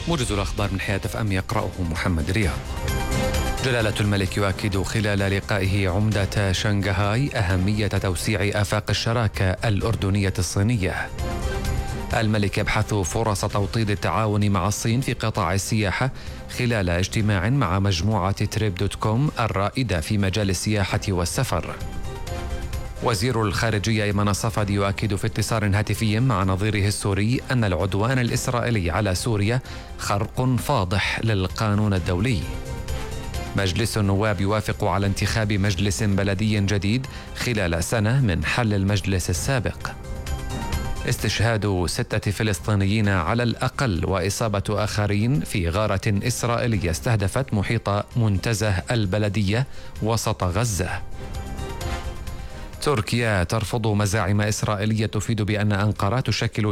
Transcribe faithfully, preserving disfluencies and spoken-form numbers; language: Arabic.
موجز الأخبار من حياة اف ام يقرأه محمد رياض. جلالة الملك يؤكد خلال لقائه عمدة شنغهاي أهمية توسيع آفاق الشراكة الأردنية الصينية. الملك يبحث فرص توطيد التعاون مع الصين في قطاع السياحة خلال اجتماع مع مجموعة تريب دوت كوم الرائدة في مجال السياحة والسفر. وزير الخارجية أيمن الصفدي يؤكد في اتصال هاتفي مع نظيره السوري أن العدوان الإسرائيلي على سوريا خرق فاضح للقانون الدولي. مجلس النواب يوافق على انتخاب مجلس بلدي جديد خلال سنة من حل المجلس السابق. استشهاد ستة فلسطينيين على الأقل وإصابة آخرين في غارة إسرائيلية استهدفت محيط منتزه البلدية وسط غزة. تركيا ترفض مزاعم إسرائيلية تفيد بأن أنقرة تشكل